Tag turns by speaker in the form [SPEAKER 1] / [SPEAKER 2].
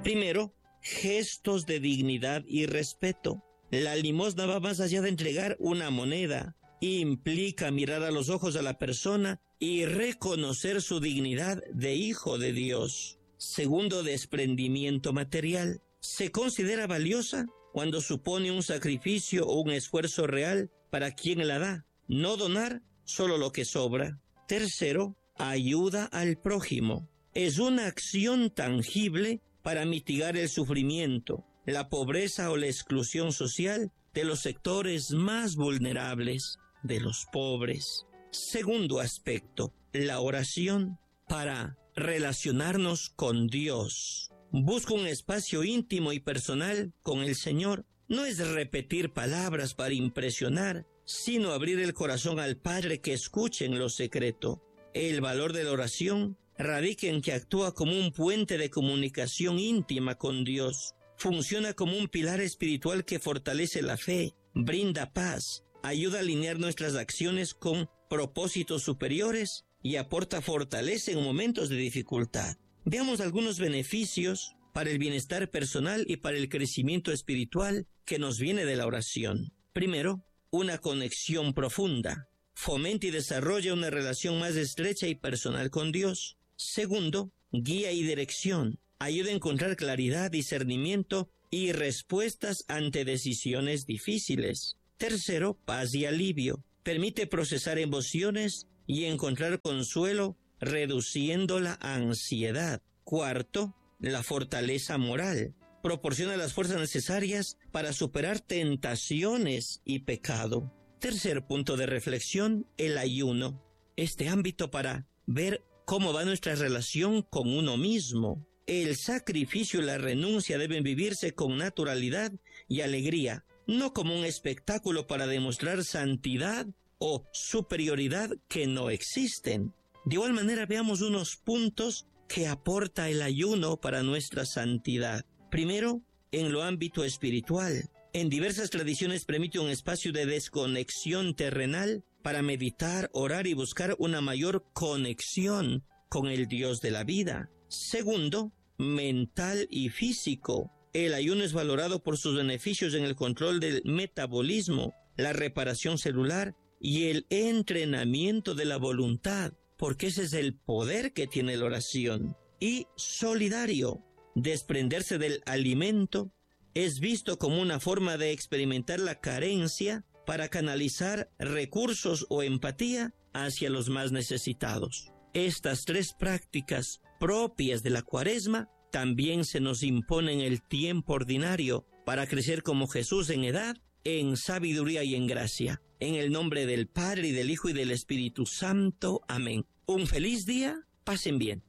[SPEAKER 1] Primero, gestos de dignidad y respeto. La limosna va más allá de entregar una moneda. Implica mirar a los ojos a la persona y reconocer su dignidad de hijo de Dios. Segundo, desprendimiento material. Se considera valiosa cuando supone un sacrificio o un esfuerzo real para quien la da. No donar solo lo que sobra. Tercero, ayuda al prójimo. Es una acción tangible para mitigar el sufrimiento, la pobreza o la exclusión social de los sectores más vulnerables, de los pobres. Segundo aspecto, la oración para relacionarnos con Dios. Busca un espacio íntimo y personal con el Señor. No es repetir palabras para impresionar, sino abrir el corazón al Padre que escuche en lo secreto. El valor de la oración radica en que actúa como un puente de comunicación íntima con Dios. Funciona como un pilar espiritual que fortalece la fe, brinda paz, ayuda a alinear nuestras acciones con propósitos superiores y aporta fortaleza en momentos de dificultad. Veamos algunos beneficios para el bienestar personal y para el crecimiento espiritual que nos viene de la oración. Primero, una conexión profunda. Fomenta y desarrolla una relación más estrecha y personal con Dios. Segundo, guía y dirección. Ayuda a encontrar claridad, discernimiento y respuestas ante decisiones difíciles. Tercero, paz y alivio. Permite procesar emociones y encontrar consuelo, reduciendo la ansiedad. Cuarto, la fortaleza moral. Proporciona las fuerzas necesarias para superar tentaciones y pecado. Tercer punto de reflexión, el ayuno. Este ámbito para ver cómo va nuestra relación con uno mismo. El sacrificio y la renuncia deben vivirse con naturalidad y alegría, no como un espectáculo para demostrar santidad o superioridad que no existen. De igual manera, veamos unos puntos que aporta el ayuno para nuestra santidad. Primero, en lo ámbito espiritual. En diversas tradiciones permite un espacio de desconexión terrenal para meditar, orar y buscar una mayor conexión con el Dios de la vida. Segundo, mental y físico. El ayuno es valorado por sus beneficios en el control del metabolismo, la reparación celular y el entrenamiento de la voluntad, porque ese es el poder que tiene la oración. Y solidario. Desprenderse del alimento es visto como una forma de experimentar la carencia para canalizar recursos o empatía hacia los más necesitados. Estas tres prácticas propias de la Cuaresma también se nos imponen en el tiempo ordinario para crecer como Jesús en edad, en sabiduría y en gracia. En el nombre del Padre, y del Hijo, y del Espíritu Santo. Amén. Un feliz día. Pasen bien.